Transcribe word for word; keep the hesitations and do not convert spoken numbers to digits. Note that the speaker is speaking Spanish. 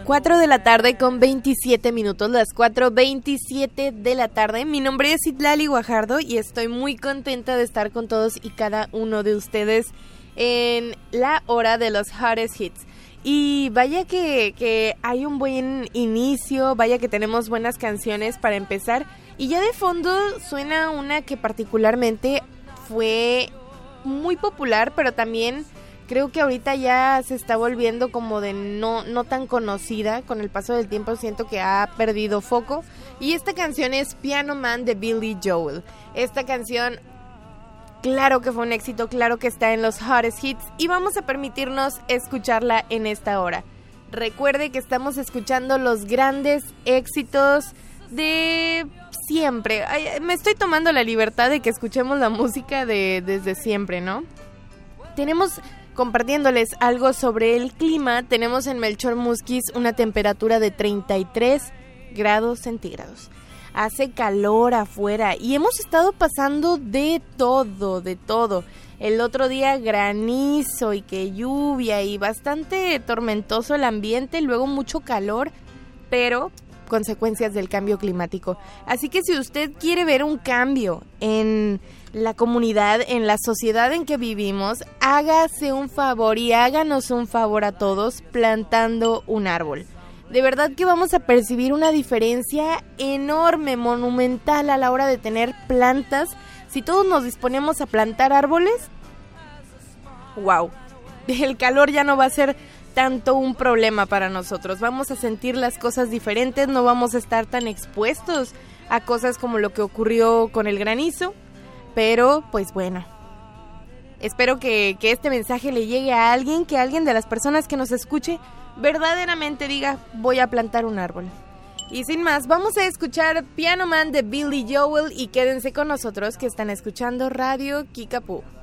cuatro de la tarde con veintisiete minutos, las cuatro veintisiete de la tarde. Mi nombre es Itlali Guajardo y estoy muy contenta de estar con todos y cada uno de ustedes en la hora de los hottest hits. Y vaya que, que hay un buen inicio, vaya que tenemos buenas canciones para empezar. Y ya de fondo suena una que particularmente fue muy popular, pero también creo que ahorita ya se está volviendo como de no, no tan conocida. Con el paso del tiempo siento que ha perdido foco. Y esta canción es Piano Man de Billy Joel. Esta canción, claro que fue un éxito, claro que está en los hottest hits. Y vamos a permitirnos escucharla en esta hora. Recuerde que estamos escuchando los grandes éxitos de siempre. Ay, me estoy tomando la libertad de que escuchemos la música de desde siempre, ¿no? Tenemos... Compartiéndoles algo sobre el clima, tenemos en Melchor Musquis una temperatura de treinta y tres grados centígrados. Hace calor afuera y hemos estado pasando de todo, de todo. El otro día granizo y que lluvia y bastante tormentoso el ambiente, luego mucho calor, pero consecuencias del cambio climático. Así que si usted quiere ver un cambio en la comunidad, en la sociedad en que vivimos, hágase un favor y háganos un favor a todos plantando un árbol. De verdad que vamos a percibir una diferencia enorme, monumental a la hora de tener plantas. Si todos nos disponemos a plantar árboles, wow, el calor ya no va a ser tanto un problema para nosotros. Vamos a sentir las cosas diferentes, no vamos a estar tan expuestos a cosas como lo que ocurrió con el granizo. Pero, pues bueno, espero que, que este mensaje le llegue a alguien, que alguien de las personas que nos escuche verdaderamente diga, voy a plantar un árbol. Y sin más, vamos a escuchar Piano Man de Billy Joel y quédense con nosotros que están escuchando Radio Kickapoo.